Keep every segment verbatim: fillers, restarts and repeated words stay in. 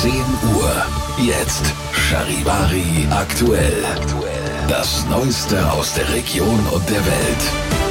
zehn Uhr. Jetzt Charivari aktuell. Das Neueste aus der Region und der Welt.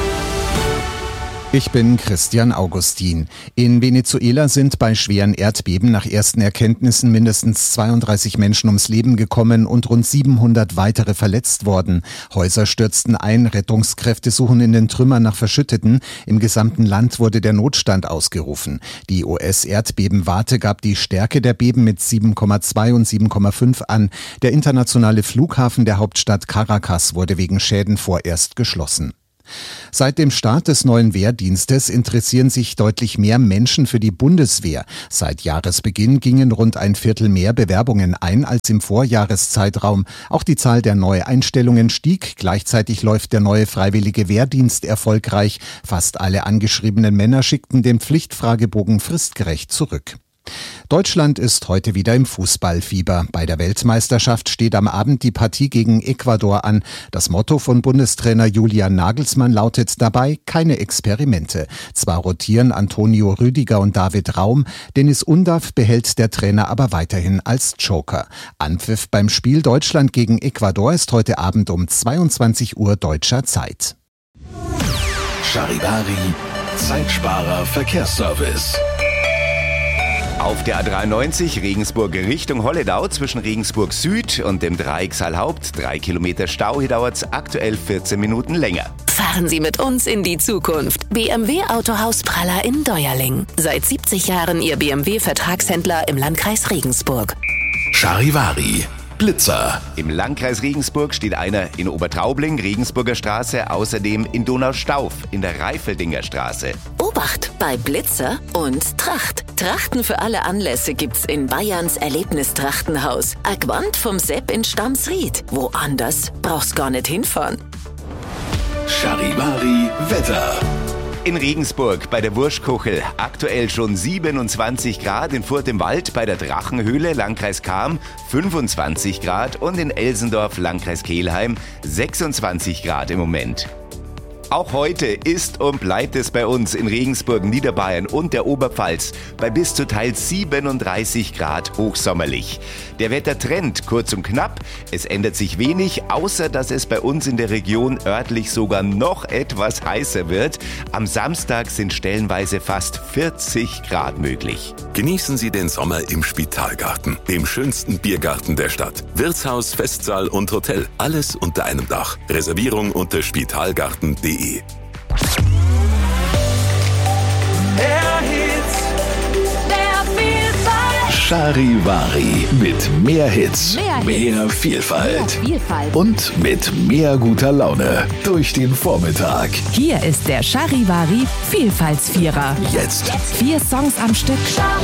Ich bin Christian Augustin. In Venezuela sind bei schweren Erdbeben nach ersten Erkenntnissen mindestens zweiunddreißig Menschen ums Leben gekommen und rund siebenhundert weitere verletzt worden. Häuser stürzten ein, Rettungskräfte suchen in den Trümmern nach Verschütteten. Im gesamten Land wurde der Notstand ausgerufen. Die U S-Erdbebenwarte gab die Stärke der Beben mit sieben Komma zwei und sieben Komma fünf an. Der internationale Flughafen der Hauptstadt Caracas wurde wegen Schäden vorerst geschlossen. Seit dem Start des neuen Wehrdienstes interessieren sich deutlich mehr Menschen für die Bundeswehr. Seit Jahresbeginn gingen rund ein Viertel mehr Bewerbungen ein als im Vorjahreszeitraum. Auch die Zahl der Neueinstellungen stieg. Gleichzeitig läuft der neue freiwillige Wehrdienst erfolgreich. Fast alle angeschriebenen Männer schickten den Pflichtfragebogen fristgerecht zurück. Deutschland ist heute wieder im Fußballfieber. Bei der Weltmeisterschaft steht am Abend die Partie gegen Ecuador an. Das Motto von Bundestrainer Julian Nagelsmann lautet dabei: keine Experimente. Zwar rotieren Antonio Rüdiger und David Raum, Dennis Undav behält der Trainer aber weiterhin als Joker. Anpfiff beim Spiel Deutschland gegen Ecuador ist heute Abend um zweiundzwanzig Uhr deutscher Zeit. Charivari, Zeitsparer Verkehrsservice. Auf der A dreiundneunzig Regensburg Richtung Holledau zwischen Regensburg Süd und dem Dreiecksal Haupt. Drei Kilometer Stau, hier dauert es aktuell vierzehn Minuten länger. Fahren Sie mit uns in die Zukunft. B M W Autohaus Praller in Deuerling. Seit siebzig Jahren Ihr B M W-Vertragshändler im Landkreis Regensburg. Charivari, Blitzer. Im Landkreis Regensburg steht einer in Obertraubling, Regensburger Straße, außerdem in Donaustauf in der Reifeldinger Straße. Obacht bei Blitzer und Tracht. Trachten für alle Anlässe gibt's in Bayerns Erlebnistrachtenhaus. Aquant vom Sepp in Stamsried. Woanders brauchst gar nicht hinfahren. Charivari Wetter. In Regensburg bei der Wurschkuchel aktuell schon siebenundzwanzig Grad, in Furth im Wald bei der Drachenhöhle, Landkreis Cham fünfundzwanzig Grad und in Elsendorf, Landkreis Kelheim sechsundzwanzig Grad im Moment. Auch heute ist und bleibt es bei uns in Regensburg, Niederbayern und der Oberpfalz bei bis zu teils siebenunddreißig Grad hochsommerlich. Der Wettertrend kurz und knapp, es ändert sich wenig, außer dass es bei uns in der Region örtlich sogar noch etwas heißer wird. Am Samstag sind stellenweise fast vierzig Grad möglich. Genießen Sie den Sommer im Spitalgarten, dem schönsten Biergarten der Stadt. Wirtshaus, Festsaal und Hotel, alles unter einem Dach. Reservierung unter spitalgarten punkt de. Charivari mit mehr Hits, mehr, mehr Vielfalt. mehr Vielfalt und mit mehr guter Laune durch den Vormittag. Hier ist der Charivari Vielfaltsvierer. Jetzt Vier Songs am Stück.